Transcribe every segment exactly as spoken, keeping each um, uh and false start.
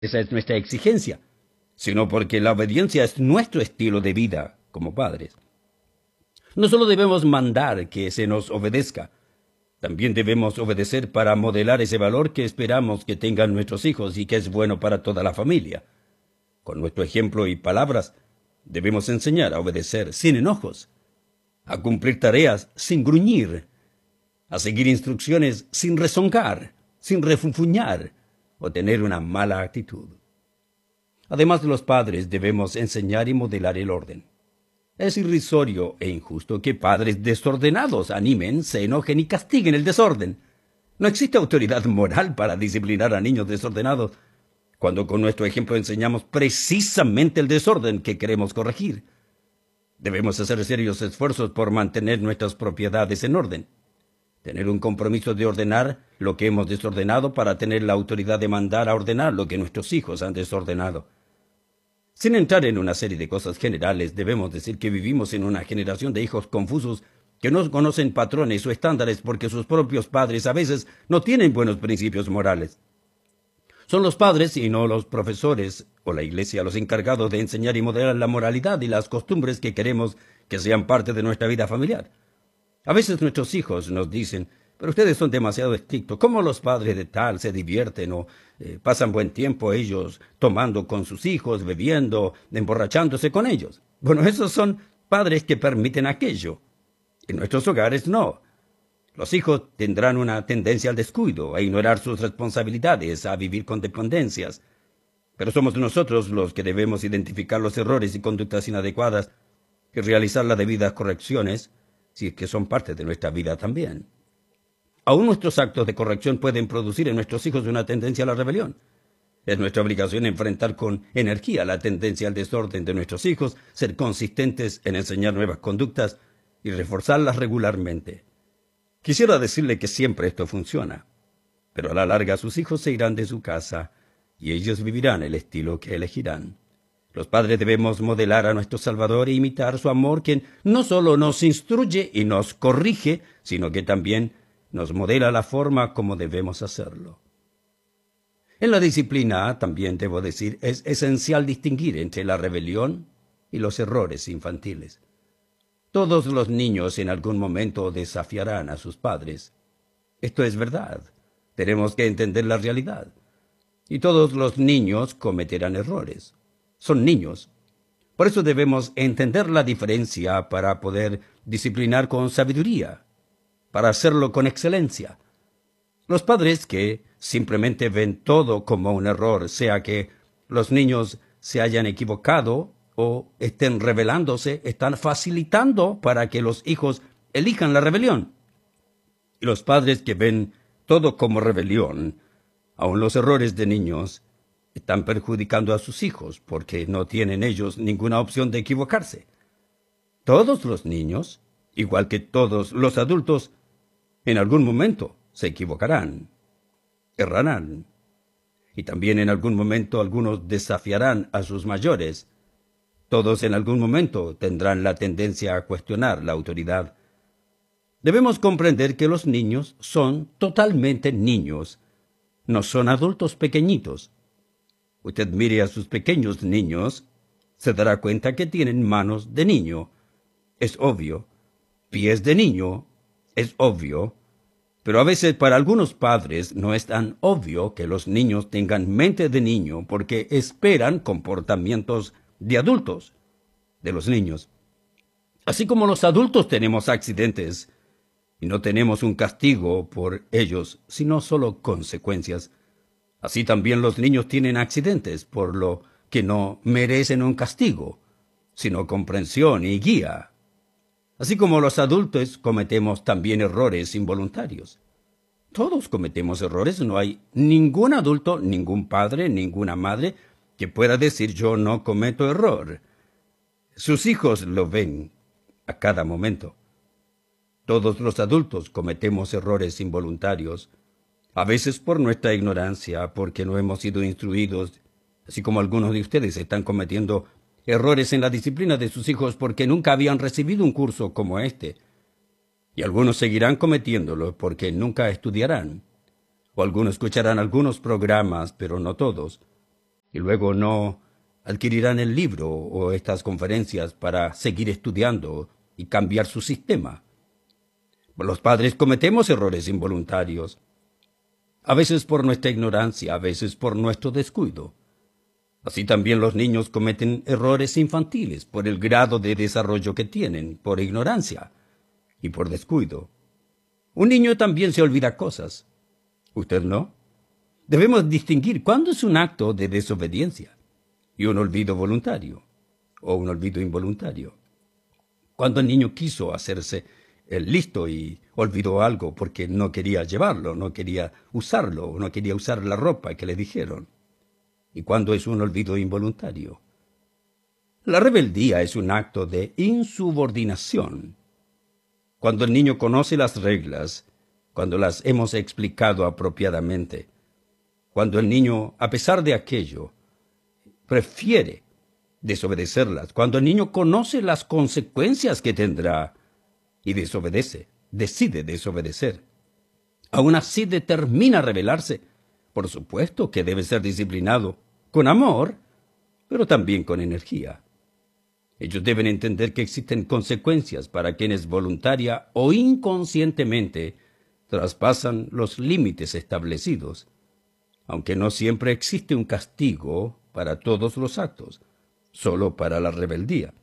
esa es nuestra exigencia, sino porque la obediencia es nuestro estilo de vida como padres. No solo debemos mandar que se nos obedezca, también debemos obedecer para modelar ese valor que esperamos que tengan nuestros hijos y que es bueno para toda la familia. Con nuestro ejemplo y palabras, debemos enseñar a obedecer sin enojos, a cumplir tareas sin gruñir, a seguir instrucciones sin rezongar, sin refunfuñar o tener una mala actitud. Además de los padres, debemos enseñar y modelar el orden. Es irrisorio e injusto que padres desordenados animen, se enojen y castiguen el desorden. No existe autoridad moral para disciplinar a niños desordenados, cuando con nuestro ejemplo enseñamos precisamente el desorden que queremos corregir. Debemos hacer serios esfuerzos por mantener nuestras propiedades en orden. Tener un compromiso de ordenar lo que hemos desordenado para tener la autoridad de mandar a ordenar lo que nuestros hijos han desordenado. Sin entrar en una serie de cosas generales, debemos decir que vivimos en una generación de hijos confusos que no conocen patrones o estándares porque sus propios padres a veces no tienen buenos principios morales. Son los padres y no los profesores o la iglesia los encargados de enseñar y modelar la moralidad y las costumbres que queremos que sean parte de nuestra vida familiar. A veces nuestros hijos nos dicen: pero ustedes son demasiado estrictos. ¿Cómo los padres de tal se divierten o eh, pasan buen tiempo ellos tomando con sus hijos, bebiendo, emborrachándose con ellos? Bueno, esos son padres que permiten aquello. En nuestros hogares no. Los hijos tendrán una tendencia al descuido, a ignorar sus responsabilidades, a vivir con dependencias. Pero somos nosotros los que debemos identificar los errores y conductas inadecuadas y realizar las debidas correcciones, si es que son parte de nuestra vida también. Aún nuestros actos de corrección pueden producir en nuestros hijos una tendencia a la rebelión. Es nuestra obligación enfrentar con energía la tendencia al desorden de nuestros hijos, ser consistentes en enseñar nuevas conductas y reforzarlas regularmente. Quisiera decirle que siempre esto funciona, pero a la larga sus hijos se irán de su casa y ellos vivirán el estilo que elegirán. Los padres debemos modelar a nuestro Salvador e imitar su amor, quien no solo nos instruye y nos corrige, sino que también nos modela la forma como debemos hacerlo. En la disciplina, también debo decir, es esencial distinguir entre la rebelión y los errores infantiles. Todos los niños en algún momento desafiarán a sus padres. Esto es verdad. Tenemos que entender la realidad. Y todos los niños cometerán errores. Son niños. Por eso debemos entender la diferencia para poder disciplinar con sabiduría, para hacerlo con excelencia. Los padres que simplemente ven todo como un error, sea que los niños se hayan equivocado o estén rebelándose, están facilitando para que los hijos elijan la rebelión. Y los padres que ven todo como rebelión, aun los errores de niños, están perjudicando a sus hijos porque no tienen ellos ninguna opción de equivocarse. Todos los niños, igual que todos los adultos, en algún momento se equivocarán, errarán, y también en algún momento algunos desafiarán a sus mayores. Todos en algún momento tendrán la tendencia a cuestionar la autoridad. Debemos comprender que los niños son totalmente niños, no son adultos pequeñitos. Usted mire a sus pequeños niños, se dará cuenta que tienen manos de niño, es obvio, pies de niño, es obvio, pero a veces para algunos padres no es tan obvio que los niños tengan mente de niño porque esperan comportamientos de adultos, de los niños. Así como los adultos tenemos accidentes y no tenemos un castigo por ellos, sino solo consecuencias, así también los niños tienen accidentes por lo que no merecen un castigo, sino comprensión y guía. Así como los adultos cometemos también errores involuntarios. Todos cometemos errores, no hay ningún adulto, ningún padre, ninguna madre que pueda decir yo no cometo error. Sus hijos lo ven a cada momento. Todos los adultos cometemos errores involuntarios, a veces por nuestra ignorancia, porque no hemos sido instruidos, así como algunos de ustedes están cometiendo errores en la disciplina de sus hijos porque nunca habían recibido un curso como este. Y algunos seguirán cometiéndolo porque nunca estudiarán. O algunos escucharán algunos programas, pero no todos. y luego no adquirirán el libro o estas conferencias para seguir estudiando y cambiar su sistema. Los padres cometemos errores involuntarios, a veces por nuestra ignorancia, a veces por nuestro descuido. Así también los niños cometen errores infantiles por el grado de desarrollo que tienen, por ignorancia y por descuido. Un niño también se olvida cosas. ¿Usted no? Debemos distinguir cuándo es un acto de desobediencia y un olvido voluntario o un olvido involuntario. Cuando el niño quiso hacerse el listo y olvidó algo porque no quería llevarlo, no quería usarlo, no quería usar la ropa que le dijeron. ¿Y cuándo es un olvido involuntario? La rebeldía es un acto de insubordinación. Cuando el niño conoce las reglas, cuando las hemos explicado apropiadamente, cuando el niño, a pesar de aquello, prefiere desobedecerlas, cuando el niño conoce las consecuencias que tendrá y desobedece, decide desobedecer, aún así determina rebelarse, por supuesto que debe ser disciplinado, con amor, pero también con energía. Ellos deben entender que existen consecuencias para quienes voluntaria o inconscientemente traspasan los límites establecidos, aunque no siempre existe un castigo para todos los actos, solo para la rebeldía.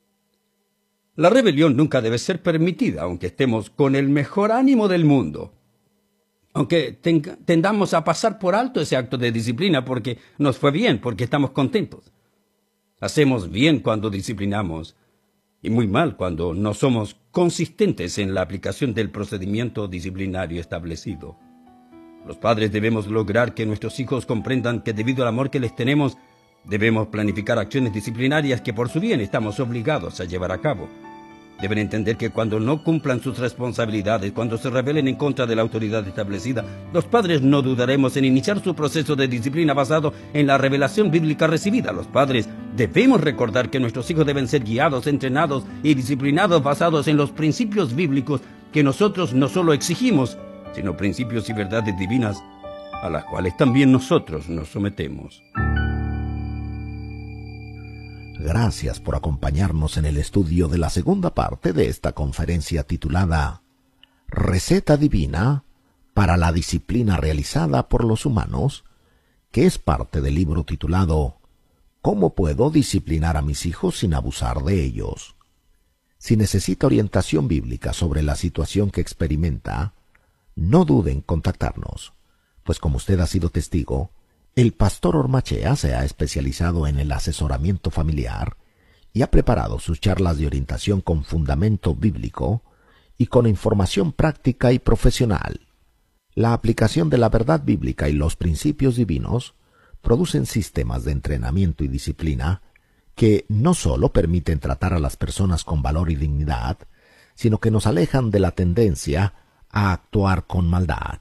La rebelión nunca debe ser permitida, aunque estemos con el mejor ánimo del mundo. Aunque tendamos a pasar por alto ese acto de disciplina porque nos fue bien, porque estamos contentos. Hacemos bien cuando disciplinamos y muy mal cuando no somos consistentes en la aplicación del procedimiento disciplinario establecido. Los padres debemos lograr que nuestros hijos comprendan que debido al amor que les tenemos, debemos planificar acciones disciplinarias que por su bien estamos obligados a llevar a cabo. Deben entender que cuando no cumplan sus responsabilidades, cuando se rebelen en contra de la autoridad establecida, los padres no dudaremos en iniciar su proceso de disciplina basado en la revelación bíblica recibida. Los padres debemos recordar que nuestros hijos deben ser guiados, entrenados y disciplinados basados en los principios bíblicos que nosotros no solo exigimos, sino principios y verdades divinas a las cuales también nosotros nos sometemos. Gracias por acompañarnos en el estudio de la segunda parte de esta conferencia titulada Receta Divina para la Disciplina Realizada por los Humanos, que es parte del libro titulado ¿Cómo puedo disciplinar a mis hijos sin abusar de ellos? Si necesita orientación bíblica sobre la situación que experimenta, no dude en contactarnos, pues como usted ha sido testigo, el pastor Ormachea se ha especializado en el asesoramiento familiar y ha preparado sus charlas de orientación con fundamento bíblico y con información práctica y profesional. La aplicación de la verdad bíblica y los principios divinos producen sistemas de entrenamiento y disciplina que no solo permiten tratar a las personas con valor y dignidad, sino que nos alejan de la tendencia a actuar con maldad.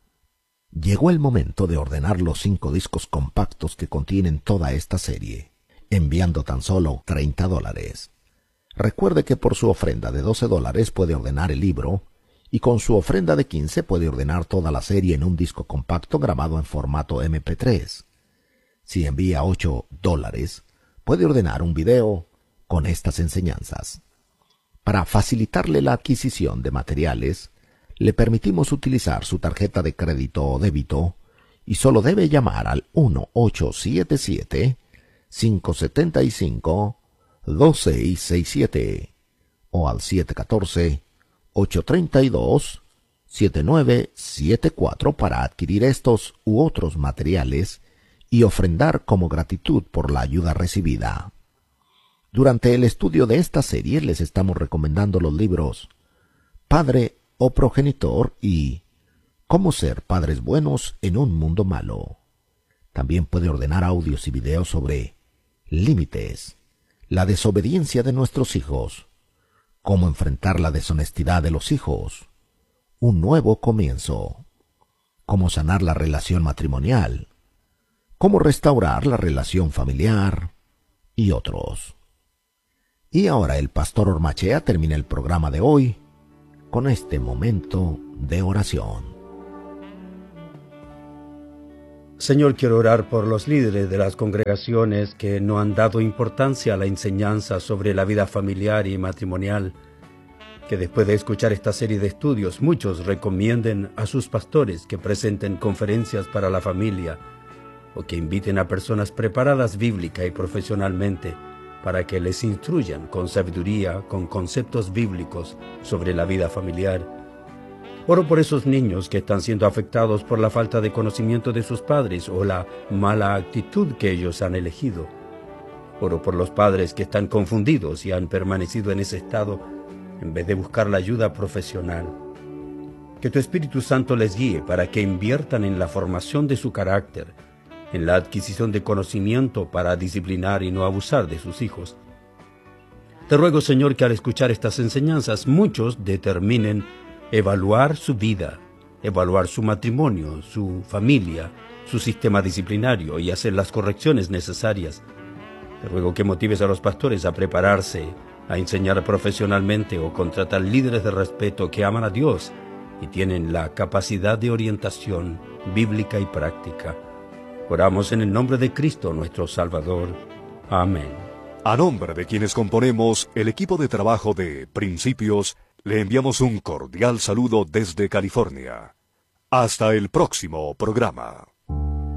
Llegó el momento de ordenar los cinco discos compactos que contienen toda esta serie, enviando tan solo treinta dólares. Recuerde que por su ofrenda de doce dólares puede ordenar el libro y con su ofrenda de quince puede ordenar toda la serie en un disco compacto grabado en formato eme pe tres. Si envía ocho dólares, puede ordenar un video con estas enseñanzas. Para facilitarle la adquisición de materiales, le permitimos utilizar su tarjeta de crédito o débito y solo debe llamar al uno ocho siete siete, cinco siete cinco, dos seis seis siete o al siete uno cuatro, ocho tres dos, siete nueve siete cuatro para adquirir estos u otros materiales y ofrendar como gratitud por la ayuda recibida. Durante el estudio de esta serie les estamos recomendando los libros Padre o Progenitor y Cómo ser padres buenos en un mundo malo. También puede ordenar audios y videos sobre límites, la desobediencia de nuestros hijos, cómo enfrentar la deshonestidad de los hijos, un nuevo comienzo, cómo sanar la relación matrimonial, cómo restaurar la relación familiar y otros. Y ahora el pastor Ormachea termina el programa de hoy con este momento de oración. Señor, quiero orar por los líderes de las congregaciones que no han dado importancia a la enseñanza sobre la vida familiar y matrimonial, que después de escuchar esta serie de estudios, muchos recomienden a sus pastores que presenten conferencias para la familia o que inviten a personas preparadas bíblica y profesionalmente para que les instruyan con sabiduría, con conceptos bíblicos sobre la vida familiar. Oro por esos niños que están siendo afectados por la falta de conocimiento de sus padres o la mala actitud que ellos han elegido. Oro por los padres que están confundidos y han permanecido en ese estado en vez de buscar la ayuda profesional. Que tu Espíritu Santo les guíe para que inviertan en la formación de su carácter, en la adquisición de conocimiento para disciplinar y no abusar de sus hijos. Te ruego, Señor, que al escuchar estas enseñanzas muchos determinen evaluar su vida, evaluar su matrimonio, su familia, su sistema disciplinario y hacer las correcciones necesarias. Te ruego que motives a los pastores a prepararse, a enseñar profesionalmente o contratar líderes de respeto que aman a Dios y tienen la capacidad de orientación bíblica y práctica. Oramos en el nombre de Cristo nuestro Salvador. Amén. A nombre de quienes componemos el equipo de trabajo de Principios, le enviamos un cordial saludo desde California. Hasta el próximo programa.